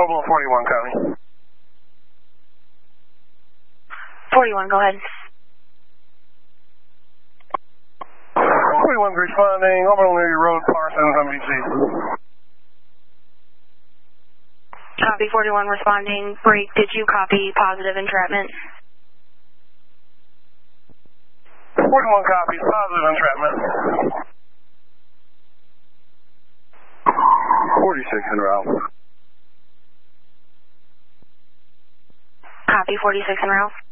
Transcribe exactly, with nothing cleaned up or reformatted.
Mobile forty-one, copy. forty-one, go ahead. forty-one's responding, Orbital near your road, Parsons, M V C. Copy, forty-one responding. Break, did you copy positive entrapment? forty-one copies, positive entrapment. forty-six en route. Copy, forty-six en route.